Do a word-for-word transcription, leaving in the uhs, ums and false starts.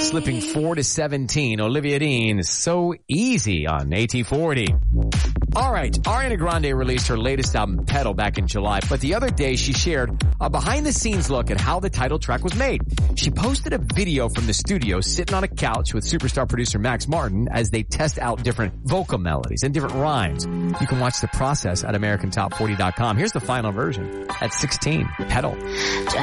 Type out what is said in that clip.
slipping four to seventeen. Olivia Dean, So Easy on A T forty. All right, Ariana Grande released her latest album, Pedal, back in July, but the other day she shared a behind-the-scenes look at how the title track was made. She posted a video from the studio sitting on a couch with superstar producer Max Martin as they test out different vocal melodies and different rhymes. You can watch the process at American Top forty dot com. Here's the final version at sixteen, Pedal.